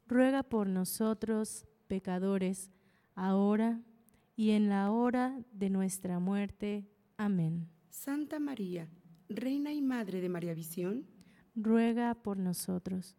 ruega por nosotros, pecadores, ahora y en la hora de nuestra muerte. Amén. Santa María, Reina y Madre de María Visión, Ruega por nosotros.